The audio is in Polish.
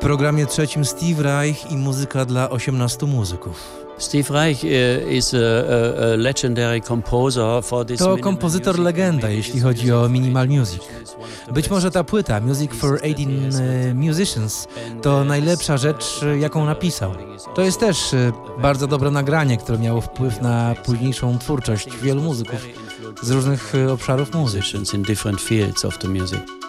programie trzecim Steve Reich i muzyka dla 18 muzyków. Steve Reich is a legendary composer for this. To kompozytor legenda, jeśli chodzi o minimal music. Być może ta płyta Music for 18 Musicians to najlepsza rzecz, jaką napisał. To jest też bardzo dobre nagranie, które miało wpływ na późniejszą twórczość wielu muzyków z różnych obszarów muzyki. In different fields of the music.